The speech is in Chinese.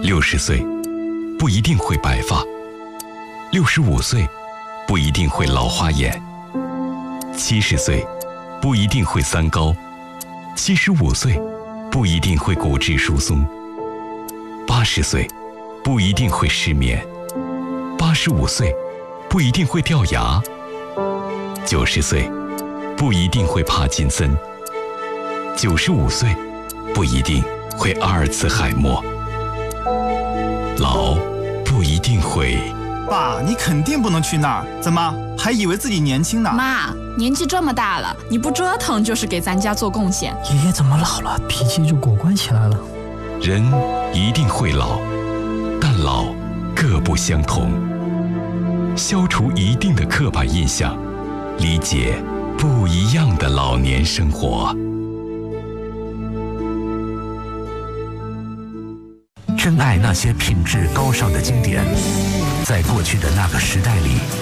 60岁不一定会白发，65岁不一定会老花眼，70岁不一定会三高，75岁不一定会骨质疏松，80岁不一定会失眠，85岁不一定会掉牙，90岁不一定会帕金森，95岁不一定会阿尔茨海默。老不一定会。 爸，你肯定不能去那儿，怎么还以为自己年轻呢？ 妈，年纪这么大了，你不折腾就是给咱家做贡献。 爷爷怎么老了，脾气就果断起来了？ 人一定会老，但老各不相同。消除一定的刻板印象，理解不一样的老年生活。 珍爱那些品质高尚的经典，在过去的那个时代里